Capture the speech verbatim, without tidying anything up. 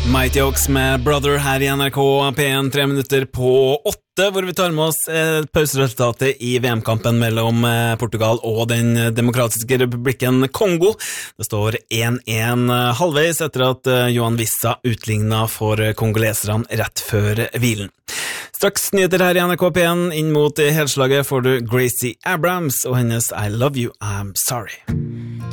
Mighty Oaks med Brother her i N R K P en tre minutter på åtte, hvor vi tar med oss eh, pauseresultatet i V M-kampen mellom eh, Portugal og den demokratiske republikken Kongo. Det står én én halvveis etter at eh, Johan Wissa utlignet for kongoleserne rett før hvilen. Straks nyheter her i N R K P en, inn mot helslaget får du Gracie Abrams og hennes I Love You, I'm Sorry.